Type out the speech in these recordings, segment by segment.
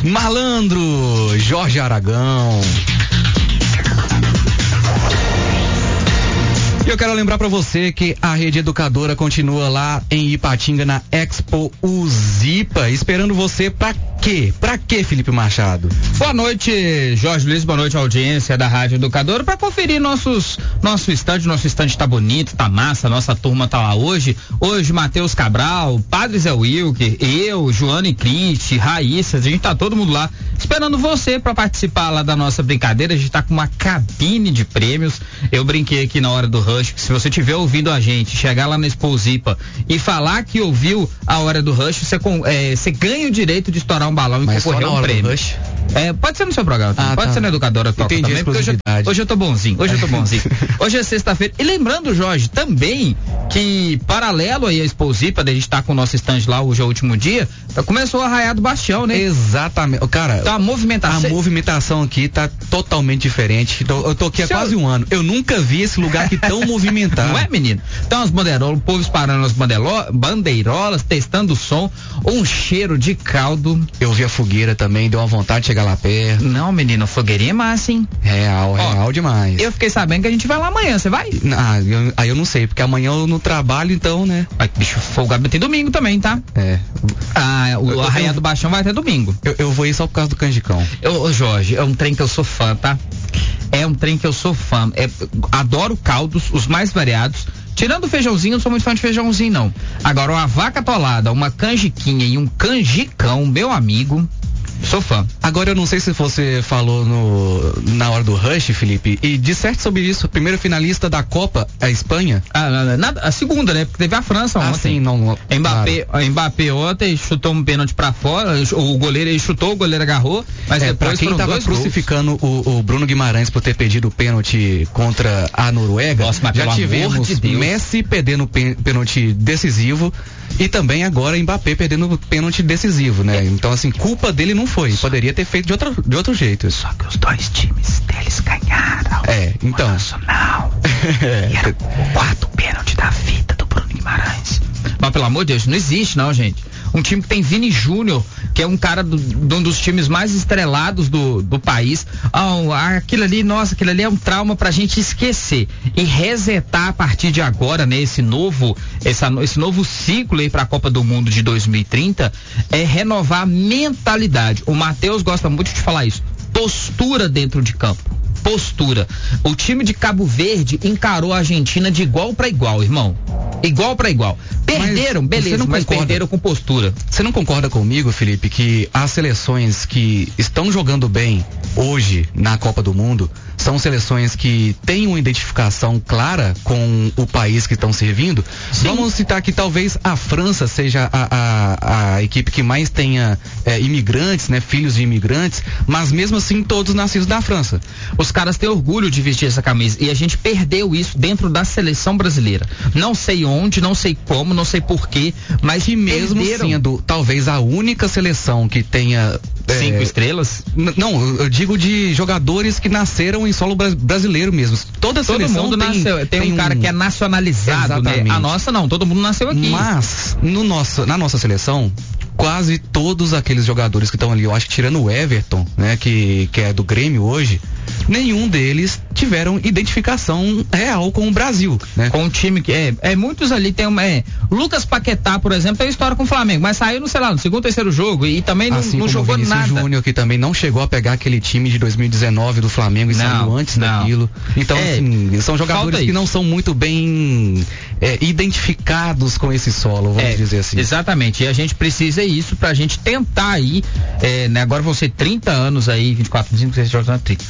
Malandro, Jorge Aragão. E eu quero lembrar pra você que a Rede Educadora continua lá em Ipatinga, na Expo Uzipa, esperando você pra quê? Pra quê, Felipe Machado? Boa noite, Jorge Luiz, boa noite, audiência da Rádio Educadora, pra conferir nosso estande tá bonito, tá massa, nossa turma tá lá hoje, Matheus Cabral, Padre Zé Wilker, eu, Joana e Cristi, Raíssa, a gente tá todo mundo lá, esperando você pra participar lá da nossa brincadeira. A gente tá com uma cabine de prêmios, eu brinquei aqui na hora do Rush, se você tiver ouvindo a gente, chegar lá na Expo Uzipa e falar que ouviu a hora do Rush, você ganha o direito de estourar um balão e concorrer a um prêmio. Pode ser no seu programa também, pode ser na Educadora Toca também, porque hoje eu tô bonzinho. Hoje é sexta-feira. E lembrando, Jorge, também que paralelo aí à Expo Uzipa, da gente estar com o nosso stand lá, hoje é o último dia, começou a Arraiá do Bastião, né? Exatamente. Cara, tá, a movimentação aqui tá totalmente diferente. Eu tô aqui há quase um ano. Eu nunca vi esse lugar aqui tão movimentado. Não é, menino? Então as bandeirolas, o povo disparando as bandeirolas, testando o som, um cheiro de caldo. Eu vi a fogueira também, deu uma vontade de chegar lá perto. Não, menino, fogueirinha é massa, hein? Real demais. Eu fiquei sabendo que a gente vai lá amanhã, você vai? Aí eu não sei, porque amanhã eu não trabalho, então, né? Bicho, folgado tem domingo também, tá? O Arraiá do Baixão vai até domingo. Eu vou ir só por causa do canjicão. Jorge, é um trem que eu sou fã, tá? Adoro caldos, os mais variados. Tirando o feijãozinho, eu não sou muito fã de feijãozinho, não. Agora, uma vaca atolada, uma canjiquinha e um canjicão, meu amigo, sou fã. Agora, eu não sei se você falou na hora do Rush, Felipe, e disserte sobre isso. O primeiro finalista da Copa, a Espanha. A segunda, né? Porque teve a França ontem. Sim, não. Mbappé ontem chutou um pênalti pra fora, o goleiro ele chutou, o goleiro agarrou, mas depois pra quem tava crucificando o Bruno Guimarães por ter pedido o pênalti contra a Noruega, já tivemos Messi perdendo pênalti decisivo e também agora Mbappé perdendo pênalti decisivo, né? Então, assim, culpa dele não foi. Poderia ter feito de outro jeito. Só que os dois times deles ganharam. Então. Nacional. E era o quarto pênalti da vida do Bruno Guimarães. Mas pelo amor de Deus, não existe não, gente. Um time que tem Vini Júnior, que é um cara de um dos times mais estrelados do país. Aquilo ali é um trauma pra gente esquecer e resetar a partir de agora, né? Esse novo ciclo aí pra Copa do Mundo de 2030 é renovar a mentalidade. O Matheus gosta muito de falar isso. Postura dentro de campo. Postura. O time de Cabo Verde encarou a Argentina de igual para igual, irmão. Igual para igual. Perderam, beleza, mas perderam com postura. Você não concorda comigo, Felipe, que as seleções que estão jogando bem hoje na Copa do Mundo são seleções que têm uma identificação clara com o país que estão servindo? Sim. Vamos citar que talvez a França seja a equipe que mais tenha imigrantes, né, filhos de imigrantes, mas mesmo assim todos nascidos da França. Os caras têm orgulho de vestir essa camisa e a gente perdeu isso dentro da seleção brasileira. Não sei onde, não sei como, não sei porquê, mas que mesmo sendo talvez a única seleção que tenha 5 estrelas? Não, eu digo de jogadores que nasceram em solo brasileiro mesmo. Todo mundo nasceu. Tem um cara que é nacionalizado, exatamente, né? A nossa não, todo mundo nasceu aqui. Mas na nossa seleção, quase todos aqueles jogadores que estão ali, eu acho que tirando o Everton, né, que é do Grêmio hoje, nenhum deles tiveram identificação real com o Brasil, né? Com o time que muitos ali tem Lucas Paquetá, por exemplo, tem história com o Flamengo, mas saiu no segundo, terceiro jogo e também não jogou Vinícius nada. Júnior, que também não chegou a pegar aquele time de 2019 do Flamengo e saiu antes daquilo. Então, assim, são jogadores que não são muito bem identificados com esse solo, vamos dizer assim. Exatamente, e a gente precisa isso pra gente tentar aí, né, agora vão ser 30 anos aí, 24, 25, 26, 30,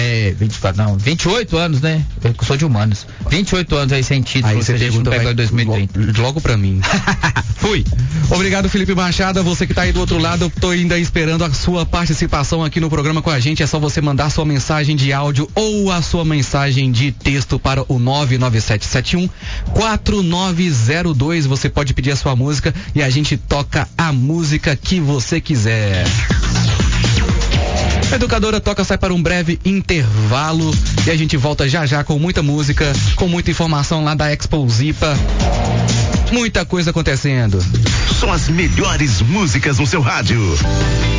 28 anos, né? Eu sou de humanos. 28 anos aí sem título, aí você pergunta, pegou em 2030. Logo pra mim. Fui. Obrigado, Felipe Machado. Você que tá aí do outro lado, eu tô ainda esperando a sua participação aqui no programa com a gente. É só você mandar sua mensagem de áudio ou a sua mensagem de texto para o 99771-4902. Você pode pedir a sua música e a gente toca a música que você quiser. A Educadora Toca sai para um breve intervalo e a gente volta já com muita música, com muita informação lá da Expo Uzipa. Muita coisa acontecendo. São as melhores músicas no seu rádio.